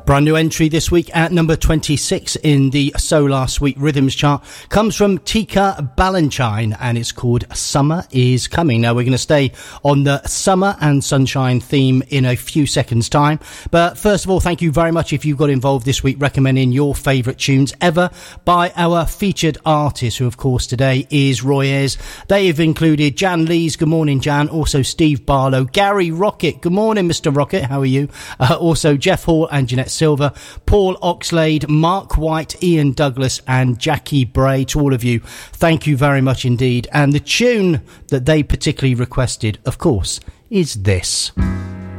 Brand new entry this week at number 26 in the So Last Week Rhythms chart comes from Tika Balanchine and it's called Summer Is Coming. Now we're going to stay on the summer and sunshine theme in a few seconds time, but first of all, thank you very much if you got involved this week recommending your favourite tunes ever by our featured artist, who of course today is Roy Ayers. They have included Jan Lees, good morning Jan, also Steve Barlow, Gary Rocket, good morning Mr. Rocket, how are you? Also Jeff Hall and Jeanette Silver, Paul Oxlade, Mark White, Ian Douglas and Jackie Bray. To all of you, thank you very much indeed. And the tune that they particularly requested, of course, is this.